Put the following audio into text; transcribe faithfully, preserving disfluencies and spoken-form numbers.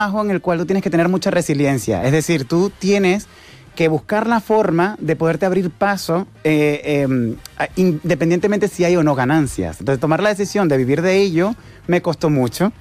trabajo en el cual tú tienes que tener mucha resiliencia. Es decir, tú tienes que buscar la forma de poderte abrir paso eh, eh, independientemente si hay o no ganancias. Entonces, tomar la decisión de vivir de ello me costó mucho.